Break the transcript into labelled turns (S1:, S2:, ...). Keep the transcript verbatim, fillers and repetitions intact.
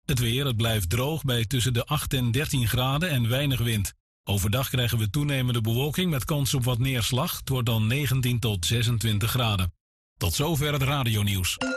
S1: Het weer, het blijft droog bij tussen de acht en dertien graden en weinig wind. Overdag krijgen we toenemende bewolking met kans op wat neerslag. Het wordt dan negentien tot zesentwintig graden. Tot zover het radionieuws.